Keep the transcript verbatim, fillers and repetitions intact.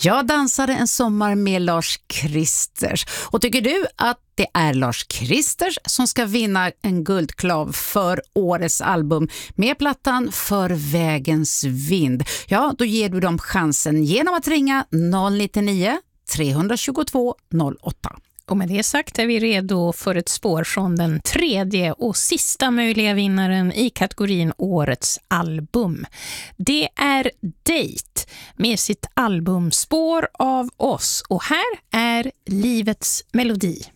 Jag dansade en sommar med Lars Kristers. Och tycker du att det är Lars Kristers som ska vinna en guldklav för årets album med plattan För vägens vind? Ja, då ger du dem chansen genom att ringa noll nio nio, tre två två, noll åtta. Och med det sagt är vi redo för ett spår från den tredje och sista möjliga vinnaren i kategorin Årets album. Det är Date med sitt album Spår av oss. Och här är Livets melodi.